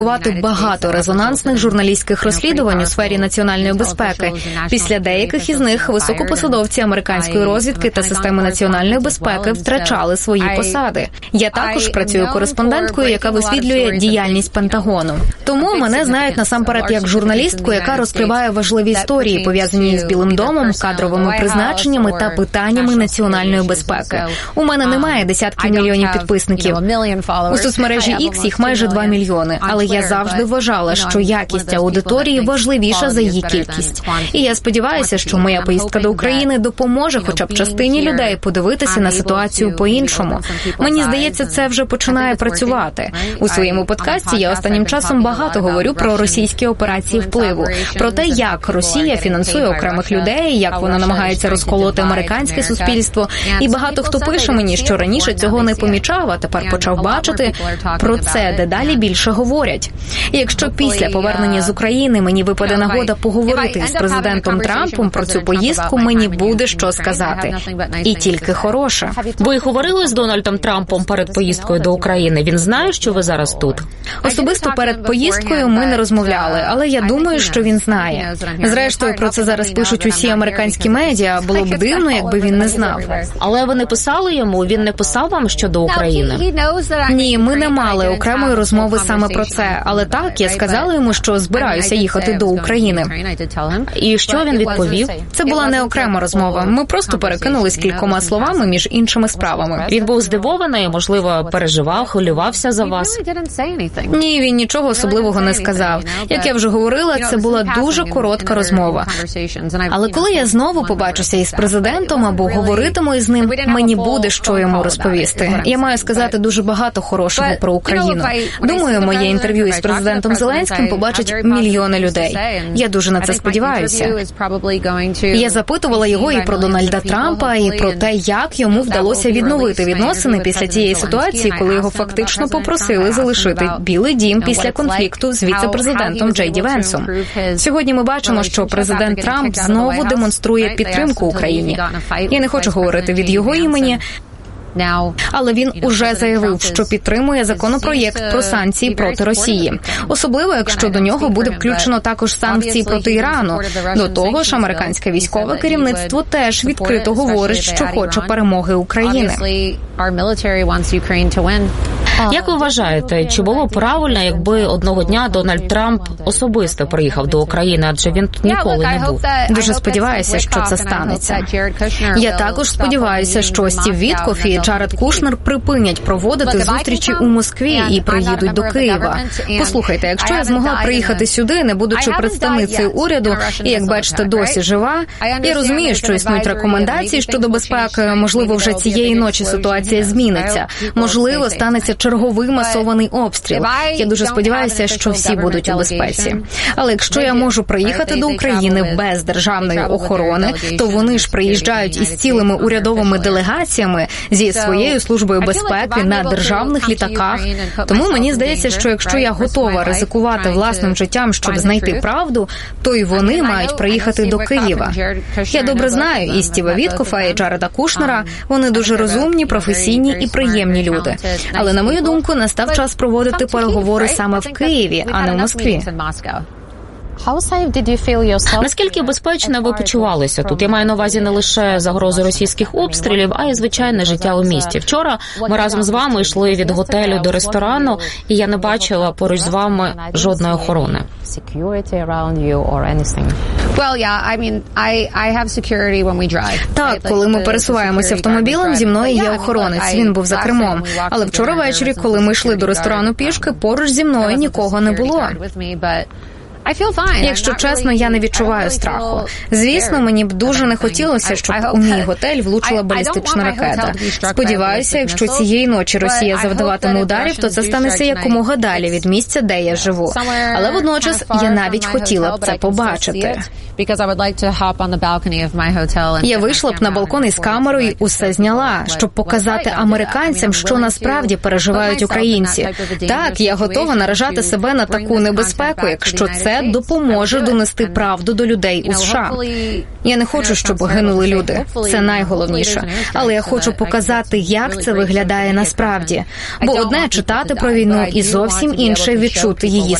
багато резонансних журналістських розслідувань у сфері національної безпеки. Після деяких із них високопосадовці американської розвідки та системи національної безпеки втрачали свої посади. Я також працюю кореспонденткою, яка висвітлює діяльність Пентагону. Тому мене знають насамперед як журналістку, яка розкриває важливі історії, пов'язані з Білим домом, кадровими призначеннями та питаннями національної безпеки. У мене немає десятків мільйонів підписників. У соцмережі X їх майже 2 мільйони, але я завжди вважала, що якість аудиторії важливіша за її кількість. І я сподіваюся, що моя поїздка до України допоможе хоча б частині людей подивитися на ситуацію по-іншому. Мені здається, це вже починає працювати. У своєму подкасті я останнім часом багато говорю про російські операції впливу, про те, як Росія фінансує окремих людей, як вона намагається розколоти американське суспільство. І багато хто пише мені, що раніше цього не помічав, а тепер почав бачити. Про це дедалі більше говорять. І якщо після повернення з України мені випаде нагода поговорити з президентом Трампом про цю поїздку, мені буде що сказати. І тільки хороше. Ви говорили з Дональдом Трампом перед поїздкою до України? Він знає, що ви зараз тут? Особисто перед поїздкою ми не розмовляли, але я думаю, що він знає. Зрештою, про це зараз пишуть усі американські медіа. Було б дивно, якби він не знав. Але ви не писали йому? Він не писав вам щодо України? Ні, ми не мали окремої розмови саме про це. Але так, я сказала йому, що збираюся їхати до України. І що він відповів? Це була не окрема розмова. Ми просто перекинулись кількома словами між іншими справами. Він був здивований, можливо, переживав, хвилювався за вас? Ні, він нічого особливого не сказав. Як я вже говорила, це була дуже коротка розмова. Але коли я знову побачуся із президентом або говоритиму із ним, мені буде що йому розповісти. Я маю сказати дуже багато хорошого про Україну. Думаю, моє інтерв'ю із президентом Зеленським побачать мільйони людей. Я дуже на це сподіваюся. Я запитувала його і про Дональда Трампа, і про те, як йому вдалося відновити відносини після тієї ситуації, коли його фактично попросили залишити Білий дім після конфлікту з віце-президентом Джей Ді Венсом. Сьогодні ми бачимо, що президент Трамп знову демонструє підтримку Україні. Я не хочу говорити від його імені, але він уже заявив, що підтримує законопроєкт про санкції проти Росії. Особливо, якщо до нього буде включено також санкції проти Ірану. До того ж, американське військове керівництво теж відкрито говорить, що хоче перемоги України. Як ви вважаєте, чи було правильно, якби одного дня Дональд Трамп особисто приїхав до України, адже він тут ніколи не був? Дуже сподіваюся, що це станеться. Я також сподіваюся, що Стів Віткоф і Джаред Кушнер припинять проводити зустрічі у Москві і приїдуть до Києва. Послухайте, якщо я змогла приїхати сюди, не будучи представницею уряду, і, як бачите, досі жива, я розумію, що існують рекомендації щодо безпеки, можливо, вже цієї ночі ситуація зміниться, можливо, станеться черговий масований обстріл. Я дуже сподіваюся, що всі будуть у безпеці. Але якщо я можу приїхати до України без державної охорони, то вони ж приїжджають із цілими урядовими делегаціями зі своєю службою безпеки на державних літаках. Тому мені здається, що якщо я готова ризикувати власним життям, щоб знайти правду, то й вони мають приїхати до Києва. Я добре знаю і Стіва Віткофа, і Джареда Кушнера. Вони дуже розумні, професійні і приємні люди. Але, на мою думку, настав час проводити переговори саме в Києві, а не в Москві. Наскільки безпечно ви почувалися тут? Я маю на увазі не лише загрозу російських обстрілів, а й звичайне життя у місті. Вчора ми разом з вами йшли від готелю до ресторану, і я не бачила поруч з вами жодної охорони. Так, коли ми пересуваємося автомобілем, зі мною є охоронець, він був за кермом. Але вчора ввечері, коли ми йшли до ресторану пішки, поруч зі мною нікого не було. Якщо чесно, я не відчуваю страху. Звісно, мені б дуже не хотілося, щоб у мій готель влучила балістична ракета. Сподіваюся, якщо цієї ночі Росія завдаватиме ударів, то це станеться якомога далі від місця, де я живу. Але водночас я навіть хотіла б це побачити. Я вийшла б на балкон із камерою і усе зняла, щоб показати американцям, що насправді переживають українці. Так, я готова наражати себе на таку небезпеку, якщо це це допоможе донести правду до людей у США. Я не хочу, щоб гинули люди. Це найголовніше. Але я хочу показати, як це виглядає насправді. Бо одне – читати про війну, і зовсім інше – відчути її